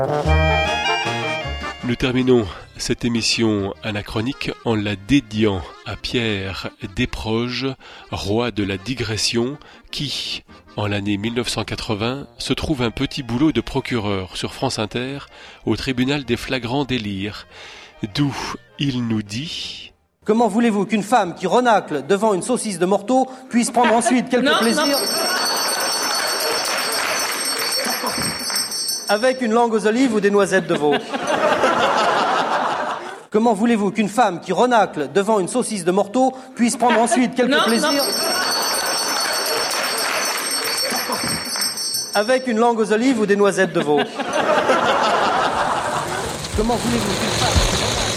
Nous terminons cette émission anachronique en la dédiant à Pierre Desproges, roi de la digression, qui, en l'année 1980, se trouve un petit boulot de procureur sur France Inter au tribunal des flagrants délires, d'où il nous dit... Comment voulez-vous qu'une femme qui renacle devant une saucisse de morteau puisse prendre ensuite quelques plaisirs avec une langue aux olives ou des noisettes de veau? Comment voulez-vous qu'une femme qui renacle devant une saucisse de morteau puisse prendre ensuite quelques plaisirs avec une langue aux olives ou des noisettes de veau? Comment voulez-vous qu'une femme...